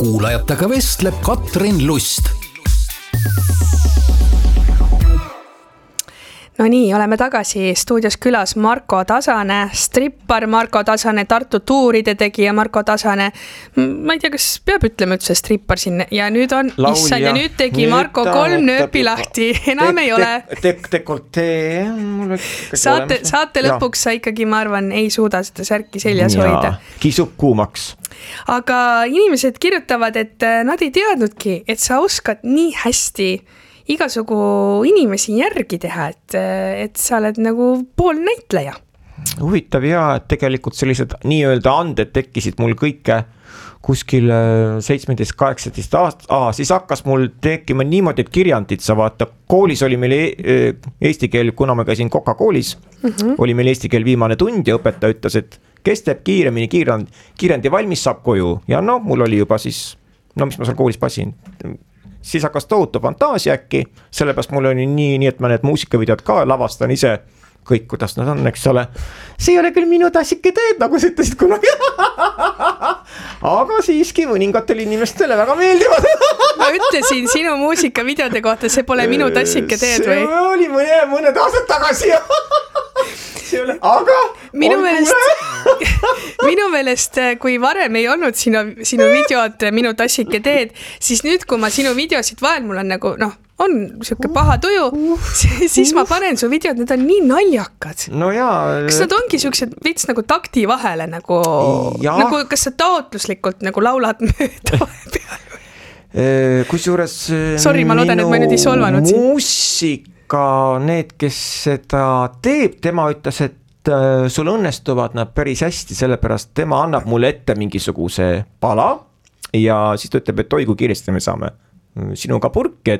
kuulajatega vestleb Katrin Lust. No nii, oleme tagasi stuudios külas Marko Tasane, strippar Marko Tasane, Tartu tuuride tegija Marko Tasane. Ma ei tea, kas peab ütlema üldse strippar siin ja nüüd on issand ja nüüd tegi Marko 3 nööpi lahti, enam ei ole. Saate lõpuks sa ikkagi, ma arvan, ei suuda seda särki seljas hoida. Kisub kuumaks. Aga inimesed kirjutavad, et nad ei teadnudki, et sa oskad nii hästi igasugu inimesi järgi teha, et sa oled nagu pool näitleja. Huvitav ja, et tegelikult sellised nii-öelda anded tekkisid mul kõike kuskil 17-18 aastat, siis hakkas mul tekkima niimoodi, et kirjandid sa vaata, koolis oli meil eesti keel, kuna ma käisin Koka koolis, oli meil eesti keel viimane tund ja õpetaja ütles, et kes teeb kiiremini kiirendi valmis, saab koju ja no mul oli juba siis, no mis ma seal koolis passin, siis hakkas tohutu fantaasia äkki, sellepärast mul oli nii, et ma need muusikavideod ka lavastan ise kõik, kuidas nad on, eks ole. See ei ole küll minu tassike teed, nagu sa ütlesid kunagi. Aga siiski mõningatele inimestele väga meeldivad. Ma ütlesin sinu muusikavideode kohta, see pole minu tassike teed või? See oli mõned aastad tagasi. Aga minu meelest, kui varem ei olnud sinu videod minu tassike teed, siis nüüd, kui ma sinu videosid vahel, mul on nagu, on siuke paha tuju, siis ma panen su videod, need on nii naljakad. No jaa. Kas nad ongi siuksed veits nagu takti vahele, nagu kas sa taotluslikult nagu laulad mööda peal? Kusjuures sorry, ma loodan, et ma nüüd ei solvanud siin. Muusika, need, kes seda teeb, tema ütles, et sul õnnestuvad nad päris hästi, sellepärast tema annab mulle ette mingisuguse pala ja siis ta ütleb, et oi, kui kiiresti me saame sinuga purki,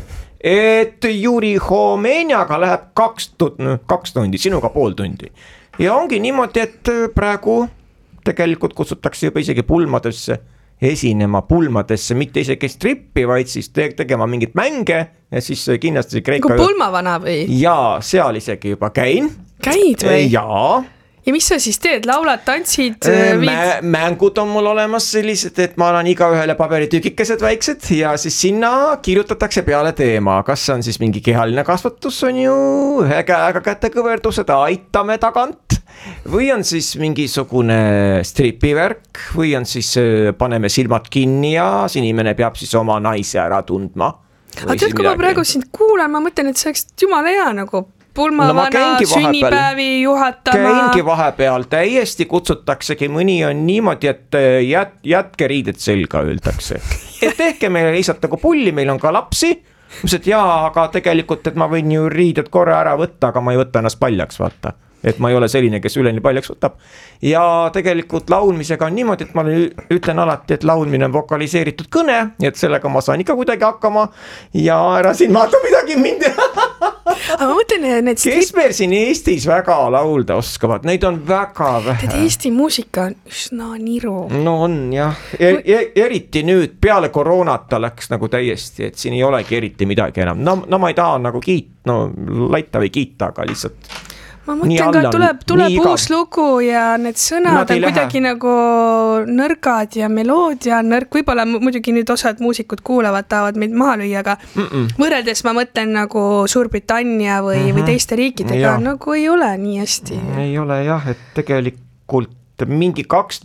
et Juri Homenjaga läheb 2 tundi, sinuga pool tundi. Ja ongi niimoodi, et praegu tegelikult kutsutakse juba isegi pulmadesse esinema pulmadesse, mitte isegi strippi, vaid siis tegema mingit mänge ja siis kindlasti Kreeka... Nagu pulmavana või? Jaa, seal isegi juba käin. Käid või? Jaa. Ja mis sa siis teed? Laulad, tantsid? Mängud on mul olemas sellised, et ma annan iga ühele paberitükikesed väiksed ja siis sinna kirjutatakse peale teema. Kas on siis mingi kehaline kasvatus on ju, ühe käega kätekõverdused, aitame tagant või on siis mingisugune stripivärk või on siis paneme silmad kinni ja inimene peab siis oma naise ära tundma. Aga tead, kui ma praegu sind kuulan, ma mõtlen, et see oleks jumala hea nagu pulmavana, sünnipäevi juhatama. Käingi vahepeal, täiesti kutsutaksegi, mõni on niimoodi, et jätke riided selga, öeldakse. Et tehke meile lihtsalt nagu pulli, meil on ka lapsi. Mõtlesin, et jaa, aga tegelikult, et ma võin ju riided korra ära võtta, aga ma ei võtta ennast paljaks, vaata. Et ma ei ole selline, kes üleni paljaks võtab. Ja tegelikult laulmisega on niimoodi, et ma ütlen alati, et laulmine on vokaliseeritud kõne, et sellega ma saan ikka kuidagi hakkama ja ära siin vaata midagi mind. Aga ma mõtlen, need kes meil siin Eestis väga laulda oskavad, neid on väga vähe. Tead, Eesti muusika on üsna niru. No on jah, eriti nüüd peale koroonata läks nagu täiesti, et siin ei olegi eriti midagi enam. No ma ei taha nagu laita või kiita, aga lihtsalt ma mõtlen ka, tuleb uus lugu ja need sõnad on kuidagi nagu nõrgad ja meloodia on nõrk. Võib-olla muidugi nüüd osad muusikud kuulavad, tahavad meid maha lüüa, aga võrreldes ma mõtlen nagu Suurbritannia või teiste riikidega nagu ei ole nii hästi. Ei ole jah, et tegelikult mingi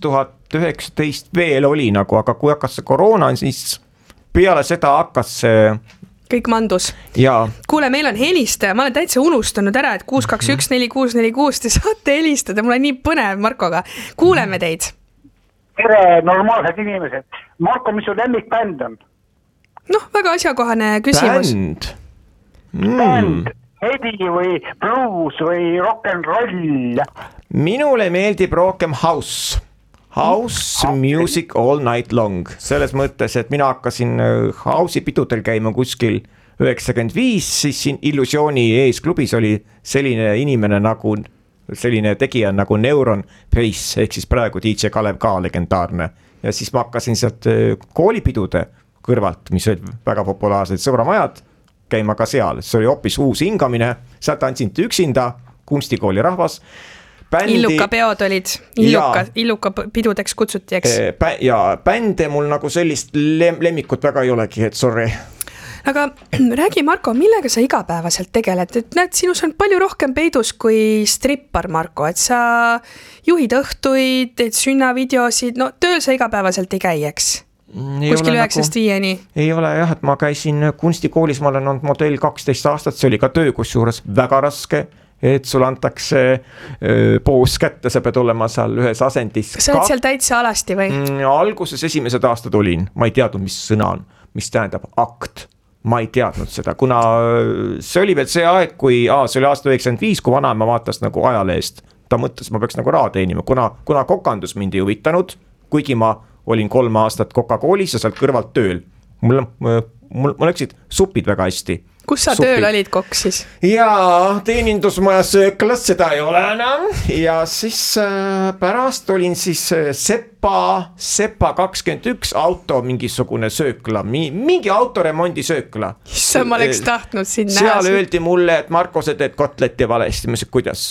2019 veel oli nagu, aga kui hakkas see koroona, siis peale seda hakkas see kõik mandus. Jaa. Kuule, meil on helistaja, ma olen täitsa unustanud ära, et 6214646 te saate helistada, mul on nii põnev Markoga. Kuuleme teid. Tere, normaalsed inimesed. Marko, mis su lemmikbänd on? Väga asjakohane küsimus. Bänd, heavy või blues või rock'n'roll? Minule meeldib rohkem house music all night long, selles mõttes, et mina hakkasin house'i pidudel käima kuskil 95, siis siin Illusiooni ees klubis oli selline inimene nagu, selline tegija nagu Neuron Pace, ehk siis praegu DJ Kalev ka legendaarne. Ja siis ma hakkasin sealt koolipidude kõrvalt, mis olid väga populaarsed sõbramajad, käima ka seal, see oli hoopis uus hingamine, sealt andsin üksinda, kunstikooli rahvas. Illuka peod olid, Illuka pidudeks kutsuti, eks? Ja bände mul nagu sellist lemmikut väga ei olegi, et sorry. Aga räägi, Marko, millega sa igapäevaselt tegeled? Et näed, sinus on palju rohkem peidus kui strippar, Marko, et sa juhid õhtuid, teed sünnavideosid, no tööl sa igapäevaselt ei käi, eks? Kuskil 9-5. Ei ole jah, et ma käisin kunstikoolis, ma olen olnud modell 12 aastat, see oli ka töö kusjuures väga raske, et sul antakse poos kätte, sa pead olema seal ühes asendis. Sa oled seal täitsa alasti või? Alguses esimesed aastad olin, ma ei teadnud, mis sõna on, mis tähendab akt. Ma ei teadnud seda, kuna see oli veel see aeg, kui see oli aasta 95, kui vanaema vaatas nagu ajalehest. Ta mõtles, ma peaks nagu raha teenima, kuna kokandus mind ei huvitanud, kuigi ma olin 3 aastat Coca-Coolis ja sealt kõrvalt tööl. Mul läksid supid väga hästi. Kus sa tööl olid kokk siis? Jaa, teenindusmaja sööklas, seda ei ole enam. Ja siis pärast olin siis Sepa 21 auto mingisugune söökla, mingi autoremondi söökla. Issa, ma oleks tahtnud siin näha. Seal öeldi mulle, et Marko, sa teed kotletti valesti. Ma ütlesin, kuidas?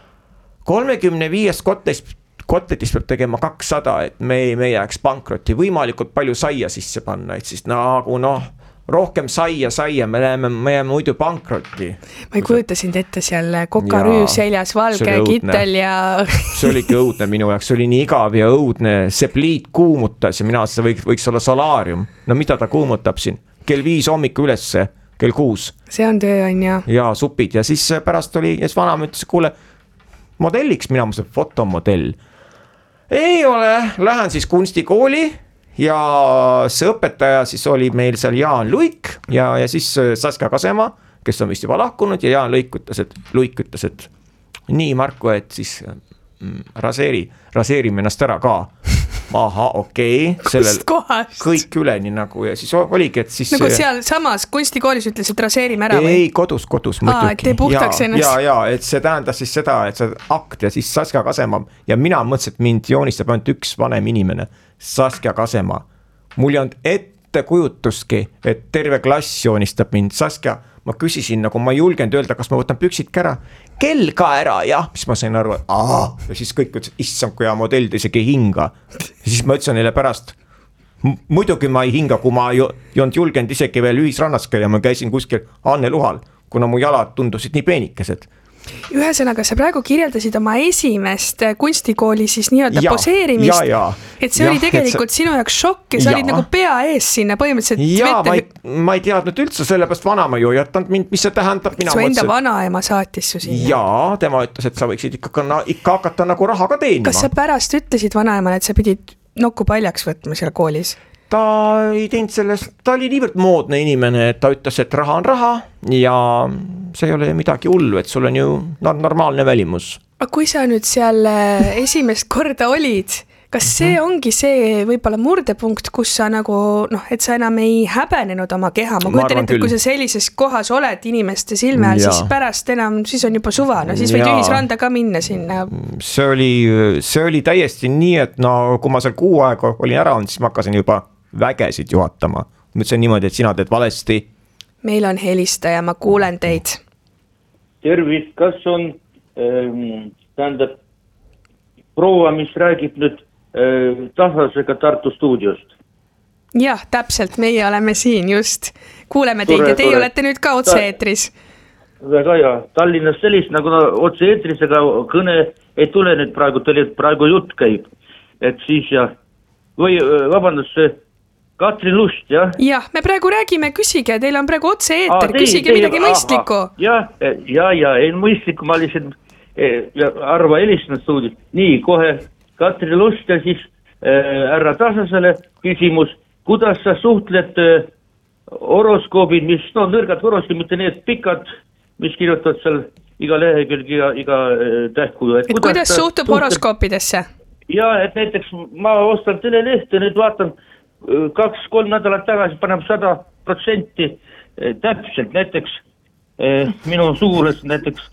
35 kotletist peab tegema 200, et me jääks pankrotti. Võimalikult palju saia sisse panna, et siis nagu rohkem saia, me jääme muidu pankrotti. Ma ei kujuta sind ette seal kokarüü seljas, valge kittel ja... See oligi õudne minu jaoks, see oli nii igav ja õudne, see pliit kuumutas ja mina, see võiks olla solaarium. No mida ta kuumutab siin? Kell 5 hommiku ülesse, kell 6. See on töö, on ja. Ja supid ja siis pärast oli, ja siis vanaema ütles, kuule, modelliks mina, ma see fotomodell. Ei ole, lähen siis kunstikooli. Ja see õpetaja siis oli meil seal Jaan Luik ja siis Saskia Kasema, kes on vist juba lahkunud ja Jaan Luik ütles, et nii Marko, et siis raseerime ennast ära ka. Aha, okei. Kust kohast? Kõik üleni nagu ja siis oligi, et siis... Nagu seal samas kunstikoolis ütles, et raseerime ära või? Ei, kodus muidugi. Et tee puhtaks ennast. Ja, et see tähendas siis seda, et see akt ja siis Saskia Kasema ja mina mõtlesin, et mind joonistab ainult üks vanem inimene. Saskia Kasema. Mul ei olnud ettekujutustki, et terve klass joonistab mind. Saskia, ma küsisin, nagu ma ei julgenud öelda, kas ma võtan püksid ka ära. Kell ka ära, jah, mis ma sain aru, et ja siis kõik ütles, issand, kui hea modell, ta isegi ei hinga. Ja siis ma ütlesin neile pärast, muidugi ma ei hinga, kui ma ei olnud julgenud isegi veel ühisrannas käia, ma käisin kuskil Anne Luhal, kuna mu jalad tundusid nii peenikesed. Ühesõnaga, sa praegu kirjeldasid oma esimest kunstikooli siis nii-öelda poseerimist, et see oli tegelikult sinu jaoks šokk ja sa olid nagu pea ees sinna põhimõtteliselt. Ma ei teadnud üldse, sellepärast vanaema ju jätanud mind, mis see tähendab. Su enda vanaema saatis su sinna. Jaa, tema ütles, et sa võiksid ikka hakata nagu raha ka teenima. Kas sa pärast ütlesid vanaemale, et sa pidid nokku paljaks võtma seal koolis? Ta ei teinud sellest, ta oli niivõrd moodne inimene, et ta ütles, et raha on raha ja see ei ole midagi hullu, et sul on ju normaalne välimus. Aga kui sa nüüd seal esimest korda olid, kas see ongi see võib-olla murdepunkt, kus sa nagu, et sa enam ei häbenenud oma keha? Ma kujutan ette, kui sa sellises kohas oled inimeste silme all, siis pärast enam, siis on juba suva, siis võid ühisranda ka minna sinna. See oli täiesti nii, et kui ma seal 6 aega olin ära olnud, siis ma hakkasin juba vägesid juhatama. Mõtlesin niimoodi, et sina teed valesti. Meil on helistaja, ma kuulen teid. Tervist, kas on tähendab proua, mis räägib nüüd Tahvasega Tartu stuudiost? Jah, täpselt, meie oleme siin just. Kuuleme teid ja teie olete nüüd ka otse-eetris. Väga hea. Tallinnas sellist nagu otse-eetris, aga kõne ei tule nüüd praegu jutt käib. Et siis või vabandust, Katrin Lust, jah? Jah, me praegu räägime, küsige, teil on praegu otse-eeter, küsige midagi mõistlikku. Ja, ei mõistlikku, ma lihtsalt arva helistanud stuudis. Nii, kohe Katrin Lust ja siis härra Tasasele küsimus, kuidas sa suhtled horoskoobid, mis nõrgad horoskoobid, mitte need pikad, mis kirjutavad seal iga lehekülg ja iga tähkuju. Et kuidas suhtub horoskoopidesse? Ja, et näiteks ma ostan telelehte, nüüd vaatan 2-3 nädalat tagasi paneb 100% täpselt, näiteks minu suules näiteks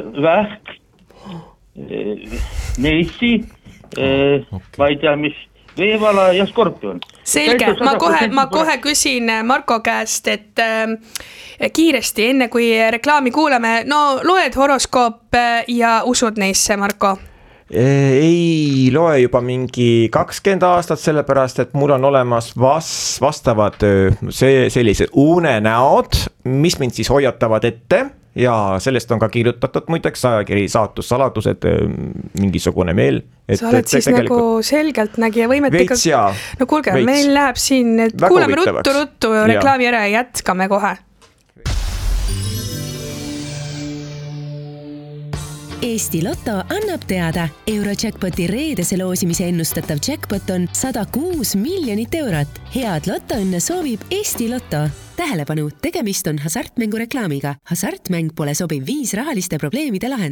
vähk, neissi, ma ei tea, mis Veevala ja Skorpion. Selge, ma kohe küsin Marko käest, et kiiresti, enne kui reklaami kuulame, no loed horoskoope ja usud neisse, Marko? Ei loe juba mingi 20 aastat, sellepärast, et mul on olemas vastavad sellised unenäod, mis mind siis hoiatavad ette ja sellest on ka kirjutatud muideks ajakiri Saatussaladused, mingisugune meel. Sa oled siis nagu selgelt nägija võimet veits ja no kuulge, meil läheb siin, et kuuleme ruttu reklaami ära ja jätkame kohe. Eesti Lotto annab teada, Eurojackpoti reedese loosimise ennustatav jackpot on 106 miljonit eurot. Head lotoõnne soovib Eesti Lotto. Tähelepanu, tegemist on hasartmängu reklaamiga. Hasartmäng pole sobiv viis rahaliste probleemide lahendamiseks.